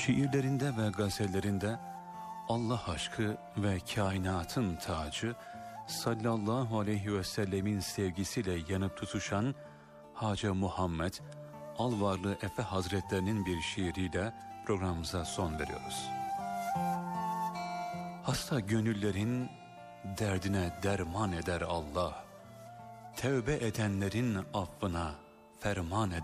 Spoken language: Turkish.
Şiirlerinde ve gazellerinde Allah aşkı ve kainatın tacı sallallahu aleyhi ve sellemin sevgisiyle yanıp tutuşan Hacı Muhammed Alvarlı Efe Hazretlerinin bir şiiriyle programımıza son veriyoruz. Hasta gönüllerin derdine derman eder Allah, tevbe edenlerin affına ferman eder.